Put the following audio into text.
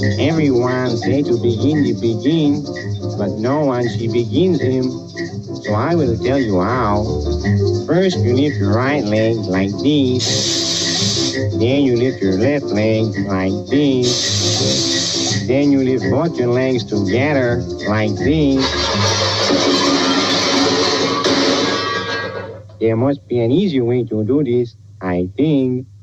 Everyone say to begin the begin, but no one she begins him. So I will tell you how. First you lift your right leg like this. Then you lift your left leg like this. Then you lift both your legs together like this. There must be an easier way to do this, I think.